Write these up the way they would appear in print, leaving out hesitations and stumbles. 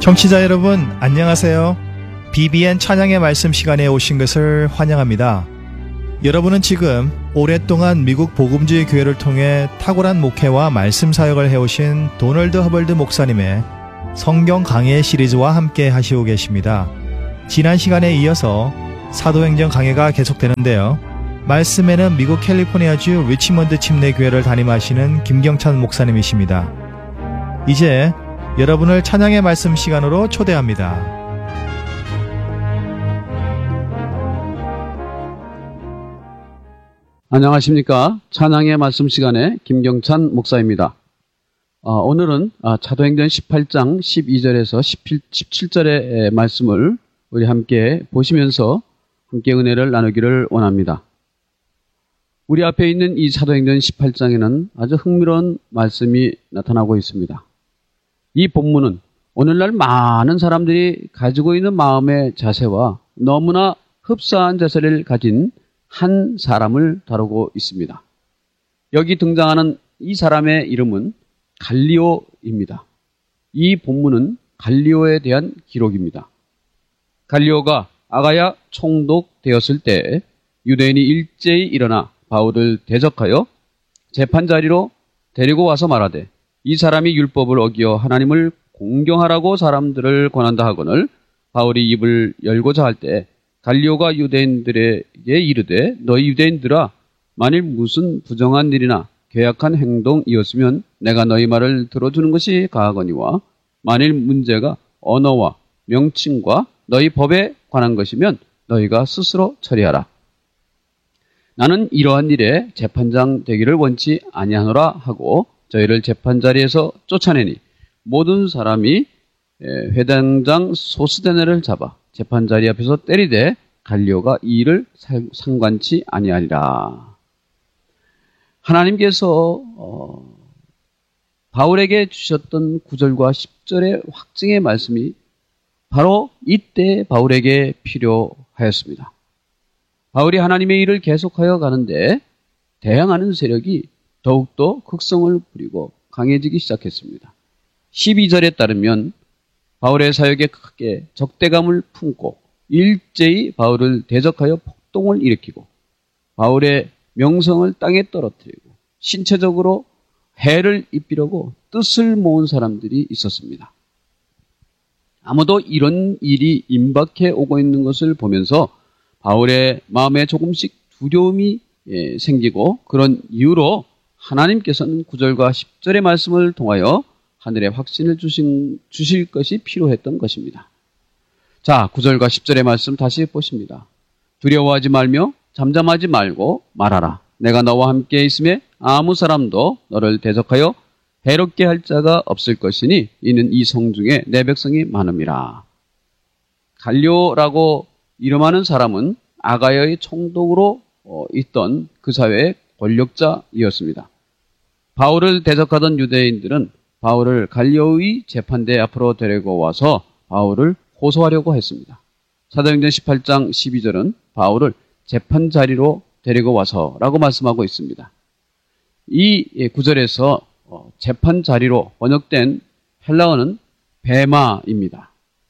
청취자 여러분, 안녕하세요. BBN 찬양의 말씀 시간에 오신 것을 환영합니다. 여러분은 지금 오랫동안 미국 복음주의 교회를 통해 탁월한 목회와 말씀 사역을 해오신 도널드 허벌드 목사님의 성경 강해 시리즈와 함께 하시고 계십니다. 지난 시간에 이어서 사도행전 강해가 계속되는데요. 말씀에는 미국 캘리포니아주 리치먼드 침례교회를 담임하시는 김경찬 목사님이십니다. 이제 여러분을 찬양의 말씀 시간으로 초대합니다. 안녕하십니까. 찬양의 말씀 시간에 김경찬 목사입니다. 오늘은 사도행전 18장 12절에서 17절의 말씀을 우리 함께 보시면서 함께 은혜를 나누기를 원합니다. 우리 앞에 있는 이 사도행전 18장에는 아주 흥미로운 말씀이 나타나고 있습니다. 이 본문은 오늘날 많은 사람들이 가지고 있는 마음의 자세와 너무나 흡사한 자세를 가진 한 사람을 다루고 있습니다. 여기 등장하는 이 사람의 이름은 갈리오입니다. 이 본문은 갈리오에 대한 기록입니다. 갈리오가 아가야 총독되었을 때 유대인이 일제히 일어나 바울을 대적하여 재판자리로 데리고 와서 말하되 이 사람이 율법을 어기어 하나님을 공경하라고 사람들을 권한다 하거늘 바울이 입을 열고자 할 때 갈리오가 유대인들에게 이르되 너희 유대인들아 만일 무슨 부정한 일이나 괴악한 행동이었으면 내가 너희 말을 들어주는 것이 가하거니와 만일 문제가 언어와 명칭과 너희 법에 관한 것이면 너희가 스스로 처리하라. 나는 이러한 일에 재판장 되기를 원치 아니하노라 하고 저희를 재판자리에서 쫓아내니 모든 사람이 회당장 소스데네를 잡아 재판자리 앞에서 때리되 갈리오가 이 일을 상관치 아니하리라. 하나님께서 바울에게 주셨던 9절과 10절의 확증의 말씀이 바로 이때 바울에게 필요하였습니다. 바울이 하나님의 일을 계속하여 가는데 대항하는 세력이 더욱더 극성을 부리고 강해지기 시작했습니다. 12절에 따르면 바울의 사역에 크게 적대감을 품고 일제히 바울을 대적하여 폭동을 일으키고 바울의 명성을 땅에 떨어뜨리고 신체적으로 해를 입히려고 뜻을 모은 사람들이 있었습니다. 아무도 이런 일이 임박해 오고 있는 것을 보면서 바울의 마음에 조금씩 두려움이 생기고 그런 이유로 하나님께서는 9절과 10절의 말씀을 통하여 하늘의 확신을 주실 것이 필요했던 것입니다. 자, 9절과 10절의 말씀 다시 보십니다. 두려워하지 말며 잠잠하지 말고 말하라. 내가 너와 함께 있음에 아무 사람도 너를 대적하여 해롭게 할 자가 없을 것이니 이는 이 성 중에 내 백성이 많음이라. 갈리오라고 이름하는 사람은 아가야의 총독으로 있던 그 사회의 권력자이었습니다. 바울을 대적하던 유대인들은 바울을 갈리오의 재판대 앞으로 데리고 와서 바울을 고소하려고 했습니다. 사도행전 18장 12절은 바울을 재판자리로 데리고 와서라고 말씀하고 있습니다. 이 구절에서 재판자리로 번역된 헬라어는 베마입니다.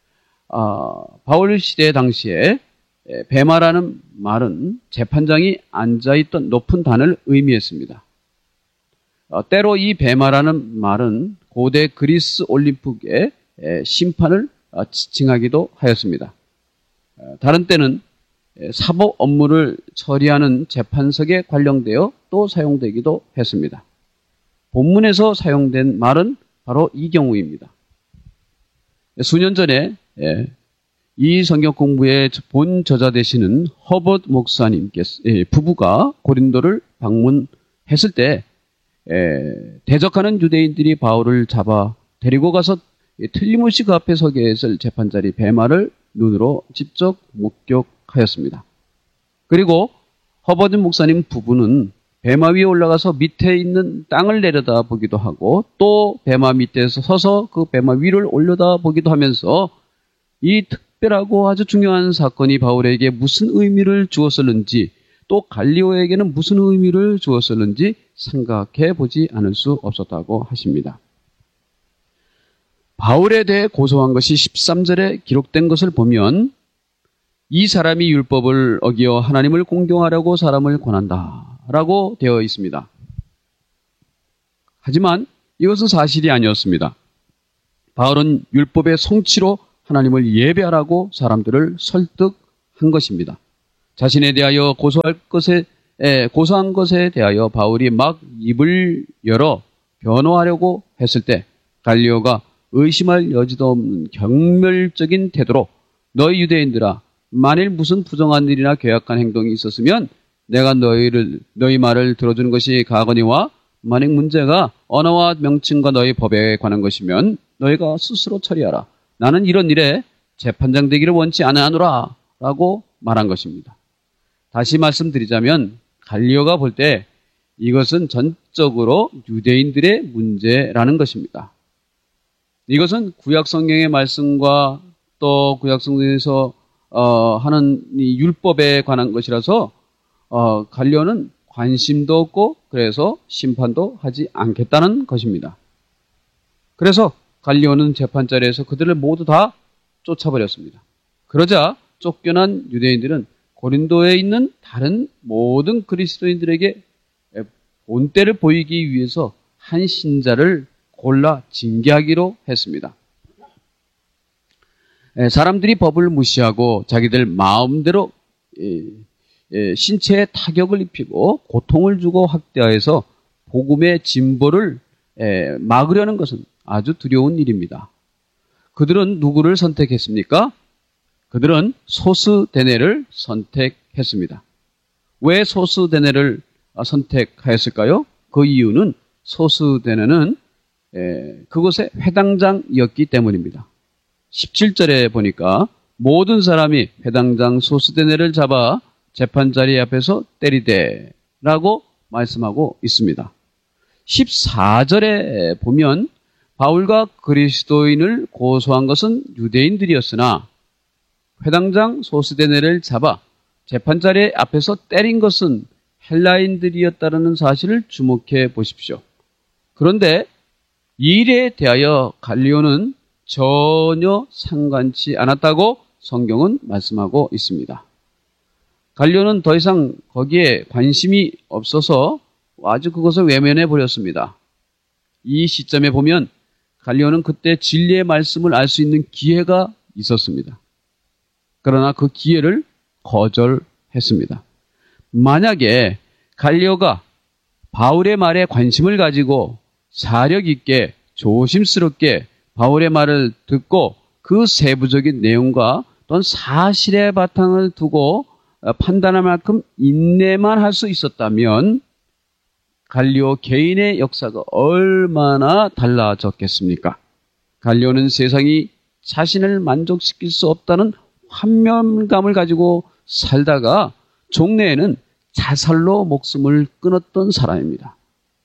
바울 시대 당시에 베마라는 말은 재판장이 앉아있던 높은 단을 의미했습니다. 때로 이 베마라는 말은 고대 그리스 올림픽의 심판을 지칭하기도 하였습니다. 다른 때는 사법 업무를 처리하는 재판석에 관련되어 또 사용되기도 했습니다. 본문에서 사용된 말은 바로 이 경우입니다. 수년 전에 이 성경 공부의 본 저자 되시는 허버트 목사님께서 부부가 고린도를 방문했을 때 대적하는 유대인들이 바울을 잡아 데리고 가서 틀림없이 그 앞에 서게 했을 재판자리 베마를 눈으로 직접 목격하였습니다. 그리고 허버트 목사님 부부는 베마 위에 올라가서 밑에 있는 땅을 내려다 보기도 하고 또 베마 밑에서 서서 그 베마 위를 올려다 보기도 하면서 이 특별하고 아주 중요한 사건이 바울에게 무슨 의미를 주었을는지 또 갈리오에게는 무슨 의미를 주었을는지 생각해 보지 않을 수 없었다고 하십니다. 바울에 대해 고소한 것이 13절에 기록된 것을 보면 이 사람이 율법을 어기어 하나님을 공경하려고 사람을 권한다라고 되어 있습니다. 하지만 이것은 사실이 아니었습니다. 바울은 율법의 성취로 하나님을 예배하라고 사람들을 설득한 것입니다. 자신에 대하여 고소한 것에 대하여 바울이 막 입을 열어 변호하려고 했을 때 갈리오가 의심할 여지도 없는 경멸적인 태도로 너희 유대인들아, 만일 무슨 부정한 일이나 괴악한 행동이 있었으면 내가 너희 말을 들어주는 것이 가거니와 만약 문제가 언어와 명칭과 너희 법에 관한 것이면 너희가 스스로 처리하라. 나는 이런 일에 재판장 되기를 원치 않으노라 라고 말한 것입니다. 다시 말씀드리자면 갈리오가 볼 때 이것은 전적으로 유대인들의 문제라는 것입니다. 이것은 구약성경의 말씀과 또 구약성경에서 하는 이 율법에 관한 것이라서 갈리오는 관심도 없고 그래서 심판도 하지 않겠다는 것입니다. 그래서 갈리오는 재판자리에서 그들을 모두 다 쫓아버렸습니다. 그러자 쫓겨난 유대인들은 고린도에 있는 다른 모든 그리스도인들에게 본때를 보이기 위해서 한 신자를 골라 징계하기로 했습니다. 사람들이 법을 무시하고 자기들 마음대로 신체에 타격을 입히고 고통을 주고 학대하여서 복음의 진보를 막으려는 것은 아주 두려운 일입니다. 그들은 누구를 선택했습니까? 그들은 소스데네를 선택했습니다. 왜 소스데네를 선택하였을까요? 그 이유는 소스데네는 그곳의 회당장이었기 때문입니다. 17절에 보니까 모든 사람이 회당장 소스데네를 잡아 재판자리 앞에서 때리되 라고 말씀하고 있습니다. 14절에 보면 바울과 그리스도인을 고소한 것은 유대인들이었으나 회당장 소스데네를 잡아 재판자리 앞에서 때린 것은 헬라인들이었다는 사실을 주목해 보십시오. 그런데 이 일에 대하여 갈리오는 전혀 상관치 않았다고 성경은 말씀하고 있습니다. 갈리오는 더 이상 거기에 관심이 없어서 아주 그것을 외면해 버렸습니다. 이 시점에 보면 갈리오는 그때 진리의 말씀을 알 수 있는 기회가 있었습니다. 그러나 그 기회를 거절했습니다. 만약에 갈리오가 바울의 말에 관심을 가지고 사력 있게 조심스럽게 바울의 말을 듣고 그 세부적인 내용과 또는 사실의 바탕을 두고 판단할 만큼 인내만 할 수 있었다면 갈리오 개인의 역사가 얼마나 달라졌겠습니까? 갈리오는 세상이 자신을 만족시킬 수 없다는 환멸감을 가지고 살다가 종래에는 자살로 목숨을 끊었던 사람입니다.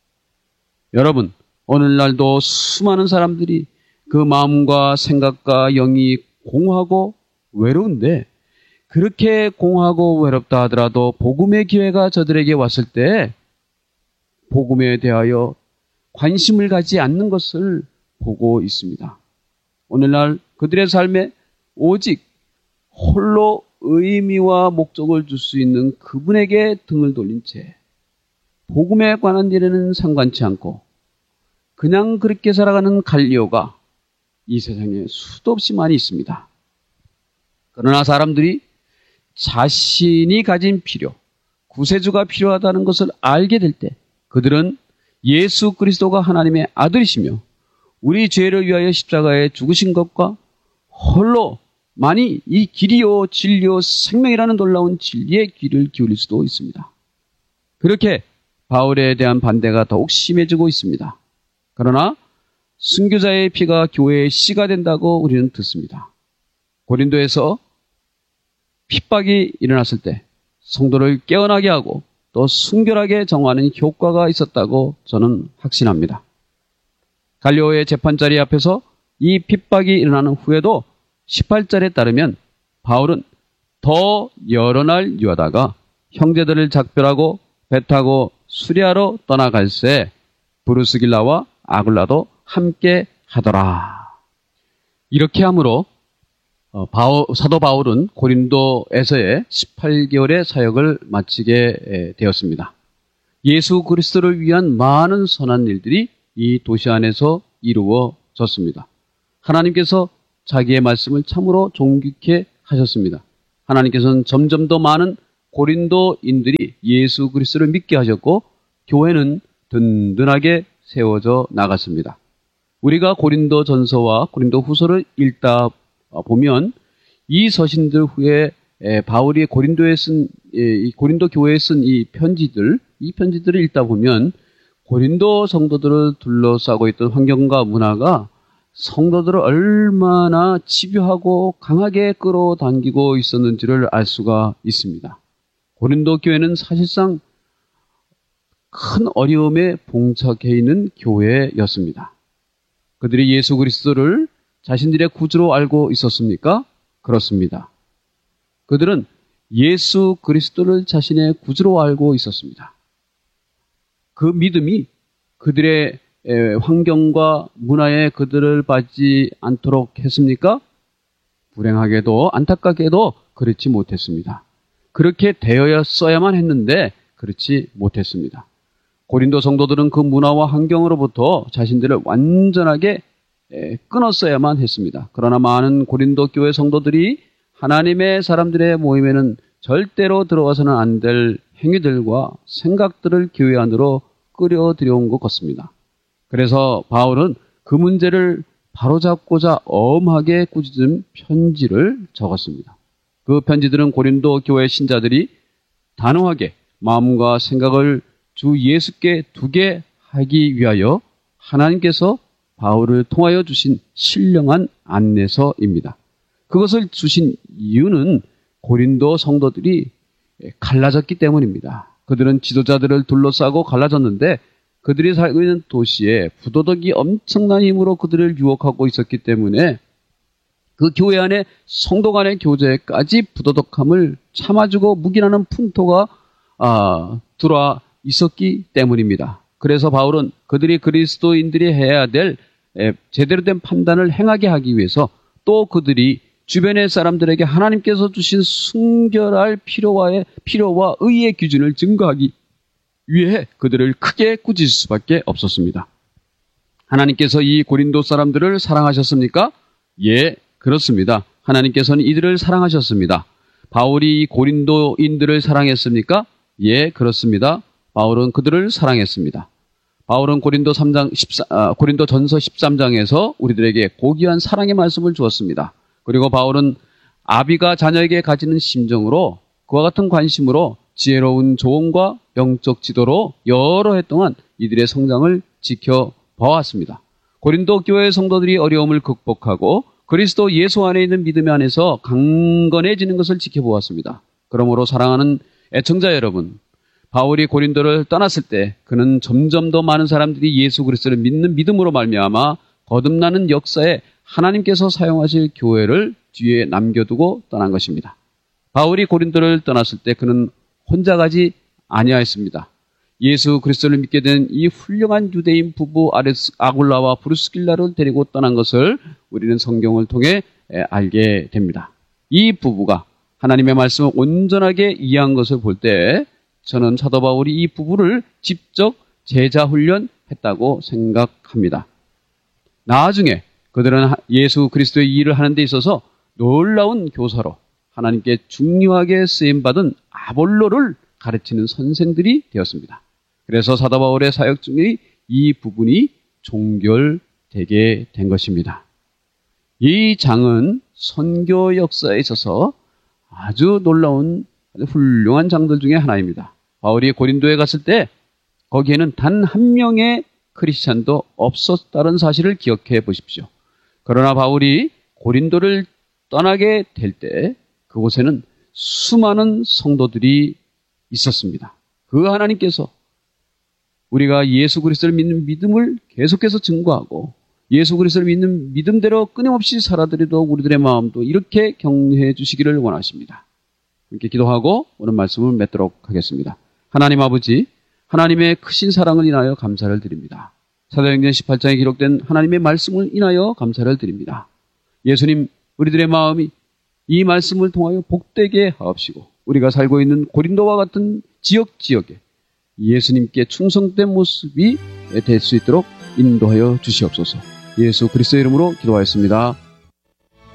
여러분, 오늘날도 수많은 사람들이 그 마음과 생각과 영이 공하고 외로운데 그렇게 공하고 외롭다 하더라도 복음의 기회가 저들에게 왔을 때 복음에 대하여 관심을 가지 않는 것을 보고 있습니다. 오늘날 그들의 삶에 오직 홀로 의미와 목적을 줄 수 있는 그분에게 등을 돌린 채 복음에 관한 일에는 상관치 않고 그냥 그렇게 살아가는 갈리오가 이 세상에 수도 없이 많이 있습니다. 그러나 사람들이 자신이 가진 필요, 구세주가 필요하다는 것을 알게 될 때 그들은 예수 그리스도가 하나님의 아들이시며 우리 죄를 위하여 십자가에 죽으신 것과 홀로 만이 이 길이요 진리요 생명이라는 놀라운 진리의 귀를 기울일 수도 있습니다. 그렇게 바울에 대한 반대가 더욱 심해지고 있습니다. 그러나 순교자의 피가 교회의 씨가 된다고 우리는 듣습니다. 고린도에서 핍박이 일어났을 때 성도를 깨어나게 하고 또 순결하게 정화하는 효과가 있었다고 저는 확신합니다. 갈리오의 재판자리 앞에서 이 핍박이 일어나는 후에도 18절에 따르면 바울은 더 여러 날 유하다가 형제들을 작별하고 배 타고 수리하러 떠나갈새 브루스길라와 아굴라도 함께 하더라. 이렇게 함으로 사도 바울은 고린도에서의 18개월의 사역을 마치게 되었습니다. 예수 그리스도를 위한 많은 선한 일들이 이 도시 안에서 이루어졌습니다. 하나님께서 자기의 말씀을 참으로 존귀케 하셨습니다. 하나님께서는 점점 더 많은 고린도인들이 예수 그리스도를 믿게 하셨고 교회는 든든하게 세워져 나갔습니다. 우리가 고린도 전서와 고린도 후서를 읽다 보면 이 서신들 후에 바울이 고린도 교회에 쓴 이 편지들을 읽다 보면 고린도 성도들을 둘러싸고 있던 환경과 문화가 성도들을 얼마나 집요하고 강하게 끌어당기고 있었는지를 알 수가 있습니다. 고린도 교회는 사실상 큰 어려움에 봉착해 있는 교회였습니다. 그들이 예수 그리스도를 자신들의 구주로 알고 있었습니까? 그렇습니다. 그들은 예수 그리스도를 자신의 구주로 알고 있었습니다. 그 믿음이 그들의 환경과 문화에 그들을 받지 않도록 했습니까? 불행하게도 안타깝게도 그렇지 못했습니다. 그렇게 되었어야만 했는데 그렇지 못했습니다. 고린도 성도들은 그 문화와 환경으로부터 자신들을 완전하게 끊었어야만 했습니다. 그러나 많은 고린도 교회 성도들이 하나님의 사람들의 모임에는 절대로 들어와서는 안 될 행위들과 생각들을 교회 안으로 끌어들여온 것 같습니다. 그래서 바울은 그 문제를 바로잡고자 엄하게 꾸짖은 편지를 적었습니다. 그 편지들은 고린도 교회 신자들이 단호하게 마음과 생각을 주 예수께 두게 하기 위하여 하나님께서 바울을 통하여 주신 신령한 안내서입니다. 그것을 주신 이유는 고린도 성도들이 갈라졌기 때문입니다. 그들은 지도자들을 둘러싸고 갈라졌는데 그들이 살고 있는 도시에 부도덕이 엄청난 힘으로 그들을 유혹하고 있었기 때문에 그 교회 안에 성도 간의 교제까지 부도덕함을 참아주고 묵인하는 풍토가 들어와 있었기 때문입니다. 그래서 바울은 그들이 그리스도인들이 해야 될 제대로 된 판단을 행하게 하기 위해서 또 그들이 주변의 사람들에게 하나님께서 주신 순결할 필요와 의의 기준을 증거하기 위해 그들을 크게 꾸짖을 수밖에 없었습니다. 하나님께서 이 고린도 사람들을 사랑하셨습니까? 예, 그렇습니다. 하나님께서는 이들을 사랑하셨습니다. 바울이 고린도인들을 사랑했습니까? 예, 그렇습니다. 바울은 그들을 사랑했습니다. 바울은 고린도 전서 13장에서 우리들에게 고귀한 사랑의 말씀을 주었습니다. 그리고 바울은 아비가 자녀에게 가지는 심정으로 그와 같은 관심으로 지혜로운 조언과 영적 지도로 여러 해 동안 이들의 성장을 지켜봐왔습니다. 고린도 교회 성도들이 어려움을 극복하고 그리스도 예수 안에 있는 믿음 안에서 강건해지는 것을 지켜보았습니다. 그러므로 사랑하는 애청자 여러분, 바울이 고린도를 떠났을 때 그는 점점 더 많은 사람들이 예수 그리스도를 믿는 믿음으로 말미암아 거듭나는 역사에 하나님께서 사용하실 교회를 뒤에 남겨두고 떠난 것입니다. 바울이 고린도를 떠났을 때 그는 혼자 가지 아니하였습니다. 예수 그리스도를 믿게 된 이 훌륭한 유대인 부부 아굴라와 브루스길라를 데리고 떠난 것을 우리는 성경을 통해 알게 됩니다. 이 부부가 하나님의 말씀을 온전하게 이해한 것을 볼 때 저는 사도 바울이 이 부부를 직접 제자 훈련했다고 생각합니다. 나중에 그들은 예수 그리스도의 일을 하는 데 있어서 놀라운 교사로 하나님께 중요하게 쓰임받은 아볼로를 가르치는 선생들이 되었습니다. 그래서 사도 바울의 사역 중에 이 부분이 종결되게 된 것입니다. 이 장은 선교 역사에 있어서 아주 놀라운 훌륭한 장들 중에 하나입니다. 바울이 고린도에 갔을 때 거기에는 단 한 명의 크리스찬도 없었다는 사실을 기억해 보십시오. 그러나 바울이 고린도를 떠나게 될 때 그곳에는 수많은 성도들이 있었습니다. 그 하나님께서 우리가 예수 그리스도를 믿는 믿음을 계속해서 증거하고 예수 그리스도를 믿는 믿음대로 끊임없이 살아드리도록 우리들의 마음도 이렇게 격려해 주시기를 원하십니다. 이렇게 기도하고 오늘 말씀을 맺도록 하겠습니다. 하나님 아버지, 하나님의 크신 사랑을 인하여 감사를 드립니다. 사도행전 18장에 기록된 하나님의 말씀을 인하여 감사를 드립니다. 예수님, 우리들의 마음이 이 말씀을 통하여 복되게 하옵시고 우리가 살고 있는 고린도와 같은 지역에 예수님께 충성된 모습이 될 수 있도록 인도하여 주시옵소서. 예수 그리스도의 이름으로 기도하였습니다.